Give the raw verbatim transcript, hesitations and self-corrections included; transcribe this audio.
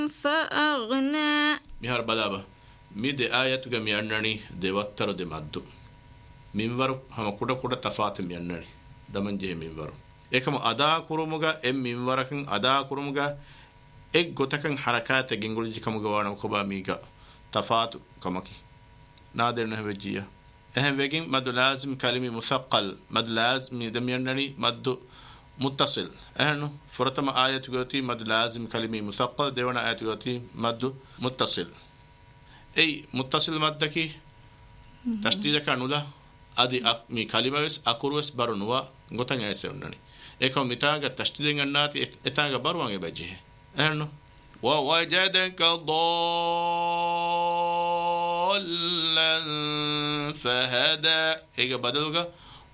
فأغنى مهار بلابا ميد آيات جميع أنني دواتر دمادو منور هم كودا كودا تفات ميانني دمن جه منور ekam ada kurumuga em minwarakan ada kurumuga ek gotakan harakata gingulji kamuga wana koba miga tafatu kamaki nader nahwejiya ehem wegin mad lazim kalimi musaqqal mad lazim damyanani mad muttasil ehno furatama ayatu goti mad lazim kalimi musaqqal dewana ayatu goti mad muttasil ei muttasil maddaki tashdidaka nula adi mi kalima wes akurwes barunuwa gotan ayse unnani ekam mitaga tashdiden annati etaga baruwan ebaje ehno wa wajadaka dallan fahada ega badaluga